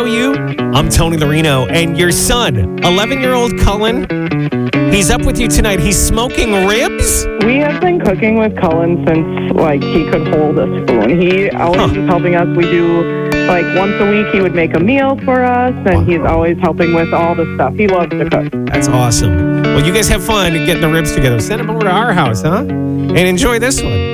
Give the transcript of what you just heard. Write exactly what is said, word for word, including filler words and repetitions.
Show You. I'm Tony Larino, and your son, eleven-year-old Cullen, he's up with you tonight. He's smoking ribs? We have been cooking with Cullen since, like, he could hold a spoon. He always Huh. is helping us. We do, like, once a week he would make a meal for us, and he's always helping with all the stuff. He loves to cook. That's awesome. Well, you guys have fun getting the ribs together. Send them over to our house, huh? And enjoy this one.